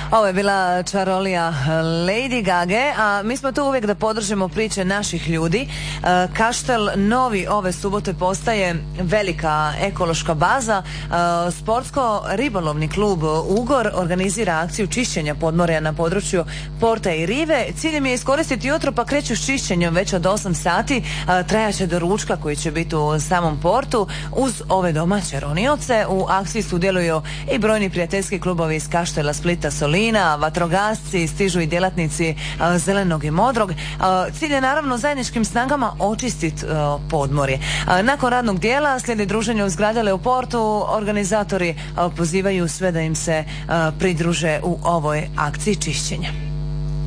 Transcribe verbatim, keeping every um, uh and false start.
Ovo je bila čarolija Lady Gage, a mi smo tu uvijek da podržimo priče naših ljudi. Kaštel Novi ove subote postaje velika ekološka baza. Sportsko-ribolovni klub Ugor organizira akciju čišćenja podmorja na području porta i rive. Ciljem je iskoristiti jutro, pa kreću s čišćenjem već od osam sati. Trajaće do ručka koji će biti u samom portu. Uz ove domaće ronioce u akciji sudjeluju i brojni prijateljski klubovi iz Kaštela, Splita, Solina, vatrogasci, stižu i djelatnici a, Zelenog i Modrog. A, cilj je naravno zajedničkim snagama očistiti podmorje. A, nakon radnog dijela slijedi druženje uz gradele u portu. Organizatori a, pozivaju sve da im se a, pridruže u ovoj akciji čišćenja.